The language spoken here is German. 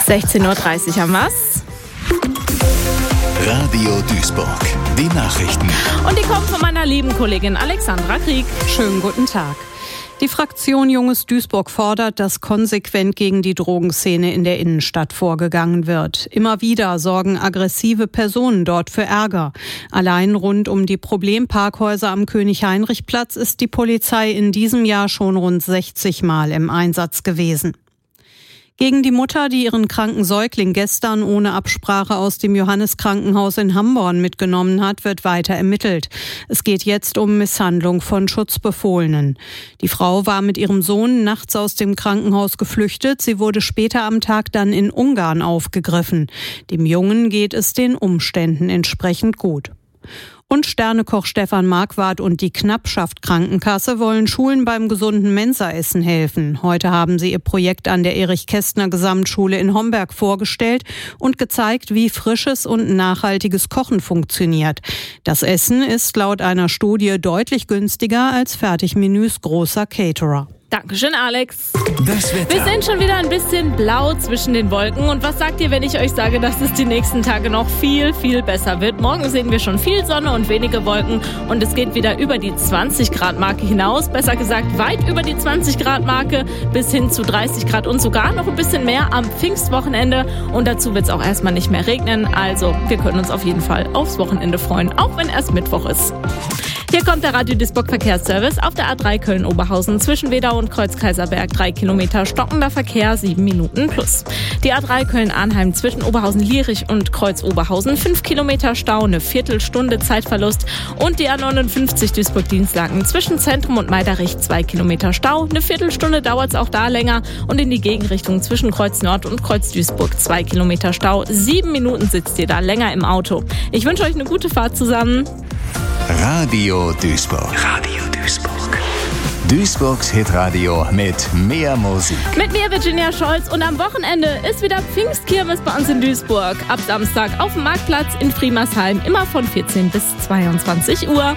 16:30 Uhr haben wir's. Radio Duisburg, die Nachrichten. Und die kommen von meiner lieben Kollegin Alexandra Krieg. Schönen guten Tag. Die Fraktion Junges Duisburg fordert, dass konsequent gegen die Drogenszene in der Innenstadt vorgegangen wird. Immer wieder sorgen aggressive Personen dort für Ärger. Allein rund um die Problemparkhäuser am König-Heinrich-Platz ist die Polizei in diesem Jahr schon rund 60 Mal im Einsatz gewesen. Gegen die Mutter, die ihren kranken Säugling gestern ohne Absprache aus dem Johannes-Krankenhaus in Hamborn mitgenommen hat, wird weiter ermittelt. Es geht jetzt um Misshandlung von Schutzbefohlenen. Die Frau war mit ihrem Sohn nachts aus dem Krankenhaus geflüchtet. Sie wurde später am Tag dann in Ungarn aufgegriffen. Dem Jungen geht es den Umständen entsprechend gut. Und Sternekoch Stefan Marquardt und die Knappschaft Krankenkasse wollen Schulen beim gesunden Mensaessen helfen. Heute haben sie ihr Projekt an der Erich-Kästner-Gesamtschule in Homberg vorgestellt und gezeigt, wie frisches und nachhaltiges Kochen funktioniert. Das Essen ist laut einer Studie deutlich günstiger als Fertigmenüs großer Caterer. Dankeschön, Alex. Das Wetter. Wir sehen schon wieder ein bisschen blau zwischen den Wolken. Und was sagt ihr, wenn ich euch sage, dass es die nächsten Tage noch viel, viel besser wird? Morgen sehen wir schon viel Sonne und wenige Wolken. Und es geht wieder über die 20-Grad-Marke hinaus. Besser gesagt, weit über die 20-Grad-Marke bis hin zu 30 Grad und sogar noch ein bisschen mehr am Pfingstwochenende. Und dazu wird es auch erstmal nicht mehr regnen. Also, wir können uns auf jeden Fall aufs Wochenende freuen, auch wenn erst Mittwoch ist. Hier kommt der Radio Duisburg Verkehrsservice auf der A3 Köln-Oberhausen zwischen Wedau und Kreuz-Kaiserberg. 3 Kilometer stockender Verkehr, 7 Minuten plus. Die A3 Köln-Arnheim zwischen Oberhausen-Lierich und Kreuz-Oberhausen. 5 Kilometer Stau, eine Viertelstunde Zeitverlust. Und die A59 Duisburg-Dienstlaken zwischen Zentrum und Meiderich. 2 Kilometer Stau, eine Viertelstunde dauert es auch da länger. Und in die Gegenrichtung zwischen Kreuz Nord und Kreuz Duisburg. 2 Kilometer Stau, 7 Minuten sitzt ihr da länger im Auto. Ich wünsche euch eine gute Fahrt zusammen. Radio Duisburg. Radio Duisburg. Duisburgs Hitradio mit mehr Musik. Mit mir Virginia Scholz und am Wochenende ist wieder Pfingstkirmes bei uns in Duisburg. Ab Samstag auf dem Marktplatz in Friemersheim, immer von 14 bis 22 Uhr.